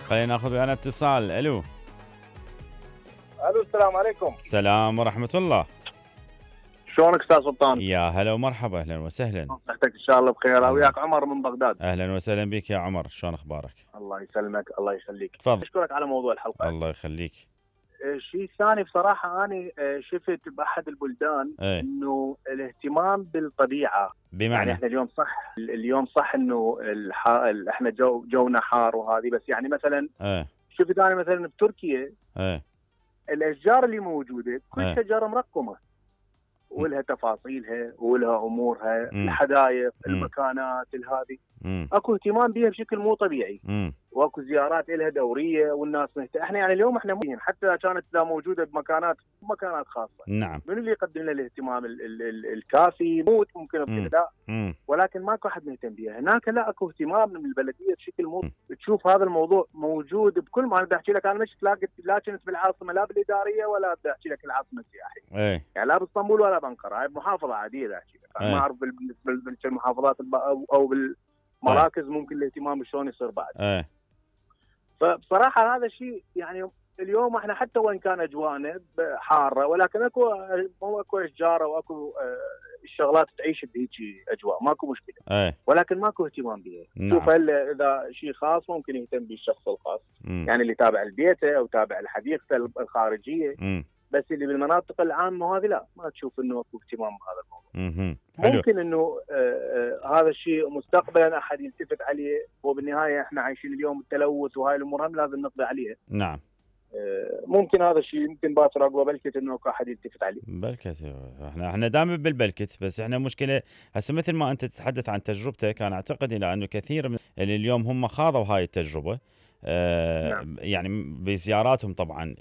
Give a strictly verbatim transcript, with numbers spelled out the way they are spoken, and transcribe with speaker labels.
Speaker 1: خلينا ناخذ ويانا اتصال. الو.
Speaker 2: الو السلام عليكم.
Speaker 1: سلام ورحمة الله.
Speaker 2: شلونك استاذ سلطان؟
Speaker 1: يا هلا ومرحبا، اهلا وسهلا.
Speaker 2: صحتك ان شاء الله بخير. وياك عمر من بغداد.
Speaker 1: اهلا وسهلا بك يا عمر، شلون اخبارك؟
Speaker 2: الله يسلمك الله يخليك.
Speaker 1: تفضل.
Speaker 2: اشكرك على موضوع الحلقه.
Speaker 1: الله يخليك.
Speaker 2: الشيء الثاني بصراحه انا شفت باحد البلدان
Speaker 1: ايه؟
Speaker 2: انه الاهتمام بالطبيعه،
Speaker 1: بمعنى
Speaker 2: يعني احنا اليوم صح اليوم صح انه الح... احنا جو جونا حار وهذه، بس يعني مثلا
Speaker 1: ايه
Speaker 2: شفت انا مثلا بتركيا
Speaker 1: ايه
Speaker 2: الاشجار اللي موجوده كل
Speaker 1: إيه.
Speaker 2: شجره مرقمه ولها تفاصيلها ولها امورها،
Speaker 1: مم.
Speaker 2: الحدائق،
Speaker 1: مم.
Speaker 2: المكانات هذه
Speaker 1: امم
Speaker 2: اكو اهتمام بها بشكل مو طبيعي،
Speaker 1: امم
Speaker 2: واكو زيارات لها دوريه والناس مهت... احنا يعني اليوم احنا مين حتى اذا كانت لا موجوده بمكانات مكانات خاصه،
Speaker 1: نعم.
Speaker 2: من اللي يقدم لنا الاهتمام ال... ال... ال... الكافي؟ موت ممكن
Speaker 1: مم.
Speaker 2: بكذا،
Speaker 1: امم
Speaker 2: ولكن ماكو احد مهتم بها. هناك لا اكو اهتمام من البلديه بشكل مو
Speaker 1: مم.
Speaker 2: تشوف هذا الموضوع موجود بكل ما. انا بدي احكي لك انا مش تلاقي لا كنت بالعاصمه لا بالاداريه ولا بدي احكي لك العاصمه السياحيه،
Speaker 1: ايه
Speaker 2: يعني لا باسطنبول ولا بانقره، هاي بمحافظه عاديه بدي احكي لك. انا
Speaker 1: إيه.
Speaker 2: ما اعرف بالنسبه للمحافظات الب... او أو بالمراكز ممكن الاهتمام شلون يصير بعد.
Speaker 1: ايه
Speaker 2: فبصراحه هذا الشيء يعني اليوم احنا حتى وان كان اجواءنا حاره، ولكن اكو اكو اشجار واكو الشغلات تعيش بهيك اجواء، ماكو مشكله،
Speaker 1: ايه
Speaker 2: ولكن ماكو اهتمام بها.
Speaker 1: نعم.
Speaker 2: شوف هل اذا شيء خاص ممكن يهتم به الشخص الخاص،
Speaker 1: مم.
Speaker 2: يعني اللي تابع لبيته او تابع لحديقته الخارجيه،
Speaker 1: مم.
Speaker 2: بس اللي بالمناطق العامه هذه لا، ما تشوف انه اكو اهتمام بهذا الموضوع.
Speaker 1: مم. حلو.
Speaker 2: ممكن انه آه آه هذا الشيء مستقبلا احد يلتفت عليه، وبالنهايه احنا عايشين اليوم التلوث وهاي الامور هم لازم نقضي عليها.
Speaker 1: نعم.
Speaker 2: آه ممكن هذا الشيء يمكن باكر عقبه بلكت انه اكو احد يلتفت عليه.
Speaker 1: بلكت احنا احنا دائما بالبلكت، بس احنا مشكله هسه مثل ما انت تتحدث عن تجربتك، انا اعتقد الى انه كثير من اللي اليوم هم خاضوا هاي التجربه آه
Speaker 2: نعم.
Speaker 1: يعني بزياراتهم طبعا